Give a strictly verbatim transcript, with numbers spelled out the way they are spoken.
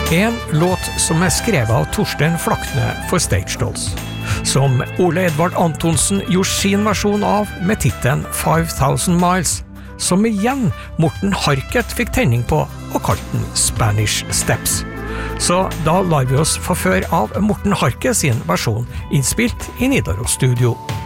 En låt som er skrevet av Torstein Flakne for Stage Dolls, som Ole Edvard Antonsen gjorde sin versjon av med titelen five thousand miles, som igjen Morten Harket fikk tenning på og kalte den Spanish Steps. Så da lar vi oss forføre av Morten Harket sin versjon innspilt i Nidaros Studio.